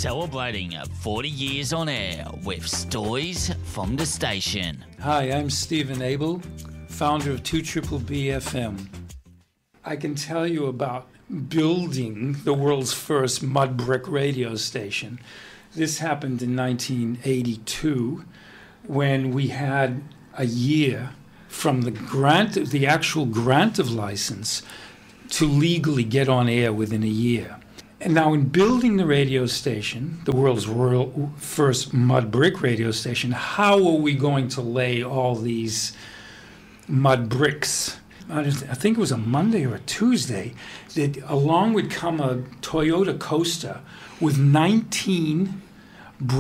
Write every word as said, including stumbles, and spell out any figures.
Celebrating forty years on air with stories from the station. Hi, I'm Stephen Abel, founder of two B B F M. I can tell you about building the world's first mud brick radio station. This happened in nineteen eighty-two when we had a year from the grant, the actual grant of license to legally get on air within a year. And now in building the radio station, the world's world first mud brick radio station, how are we going to lay all these mud bricks? I think it was a Monday or a Tuesday that along would come a Toyota Coaster with nineteen